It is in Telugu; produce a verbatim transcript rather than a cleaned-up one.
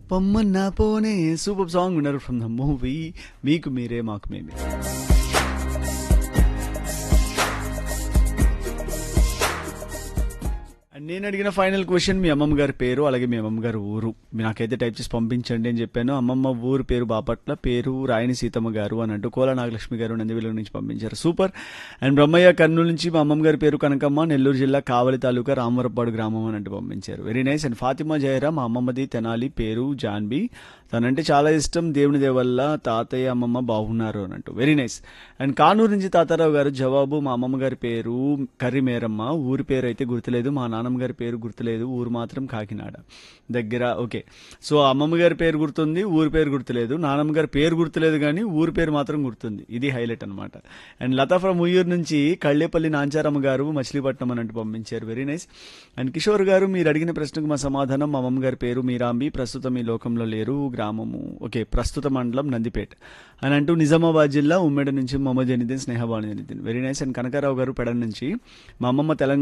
పొమ్మన్నా పోనే సూపర్ సాంగ్ విన్నారు ఫ్రమ్ ద మూవీ మీకు మీరే మాకు మేమే. నేను అడిగిన ఫైనల్ క్వశ్చన్ మీ అమ్మమ్మ గారి పేరు అలాగే మీ అమ్మమ్మ గారి ఊరు మీరు నాకైతే టైప్ చేసి పంపించండి అని చెప్పాను. అమ్మమ్మ ఊరు పేరు బాపట్ల, పేరు రాయని సీతమ్మ గారు అని అంటూ కోల నాగలక్ష్మి గారు నందివెలుగు నుంచి పంపించారు. సూపర్. అండ్ బ్రహ్మయ్య కర్నూలు నుంచి మా అమ్మమ్మ గారి పేరు కనకమ్మ, నెల్లూరు జిల్లా కావలి తాలూకా రామవరపాడు గ్రామం అని అంటూ పంపించారు. Very nice. అండ్ ఫాతిమా జయరా మా అమ్మమ్మది తెనాలి, పేరు జాన్బీ, తనంటే చాలా ఇష్టం, దేవుని దేవల్ల తాతయ్య అమ్మమ్మ బాగున్నారు అని అంటూ. Very nice. అండ్ కానూరు నుంచి తాతారావు గారు జవాబు మా అమ్మమ్మ గారి పేరు కర్రి మేరమ్మ, ఊరి పేరు అయితే గుర్తులేదు, మా నాన్నమ్మ గారి పేరు గుర్తులేదు, ఊరు మాత్రం కాకినాడ దగ్గర. ఓకే, సో అమ్మమ్మ గారి పేరు గుర్తుంది, ఊరి పేరు గుర్తులేదు, నాన్నమ్మ గారి పేరు గుర్తులేదు కానీ ఊరి పేరు మాత్రం గుర్తుంది. ఇది హైలైట్ అనమాట. అండ్ లతా ఫ్రమ్ ఉయ్యూరు నుంచి కళ్ళేపల్లి నాంచారమ్మ గారు మచిలీపట్నం అని అంటూ పంపించారు. Very nice. అండ్ కిషోర్ గారు మీరు అడిగిన ప్రశ్నకు మా సమాధానం మా అమ్మమ్మ గారి పేరు మీరాంబి, ప్రస్తుతం ఈ లోకంలో లేరు, గ్రామము ఓకే ప్రస్తుత మండలం నందిపేట అని అంటూ నిజామాబాద్ జిల్లా ఉమ్మడి నుంచి Mohammed జనిదిన్ Sneha Banu జనిదిన్. Very nice. And Kanakarao గారు పెడ నుంచి మా అమ్మమ్మ తెలంగాణ